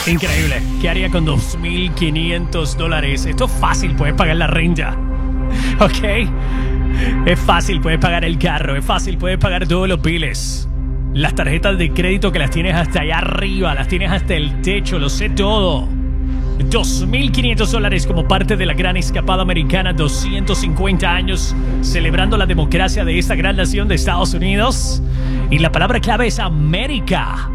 Increíble. ¿Qué haría con $2,500? Esto es fácil, puedes pagar la renta. ¿Ok? Es fácil, puedes pagar el carro. Es fácil, puedes pagar todos los biles. Las tarjetas de crédito que las tienes hasta allá arriba, las tienes hasta el techo, lo sé todo. $2,500 como parte de la gran escapada americana, 250 años celebrando la democracia de esta gran nación de Estados Unidos. Y la palabra clave es América.